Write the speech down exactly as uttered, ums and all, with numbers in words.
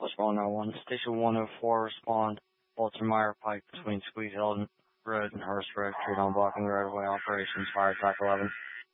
Respond oh one. Station one oh four, respond. Baltimore Pike between Squeeze Hill Road and Hurst Road. Street on blocking the roadway operations. Fire track eleven.